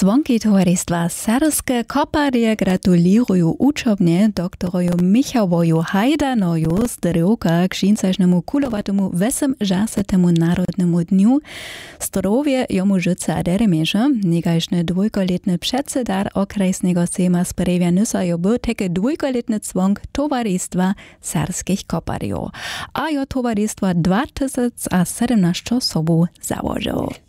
Członki towarzystwa Serskie Koparje gratulują uczobnie doktoroju Michałoju Hajdanoju z Drewka k żincażnemu kulowatemu 80. Narodnemu dniu. Zdrowie jomu życa deremieże, negażny dwójkoletny przedsedar okresnego sejma sprawia nysajo był taki dwójkoletny członk towarzystwa Serskich Koparjów, a jo towarzystwa 2017 osobów założył.